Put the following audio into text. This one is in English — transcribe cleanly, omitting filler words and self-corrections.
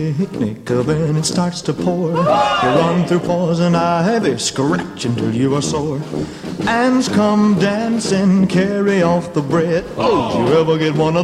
picnic when it starts to pour. You run through poison ivy, scratch until you are sore. Ants come dancing, carry off the bread. Oh, did you ever get one of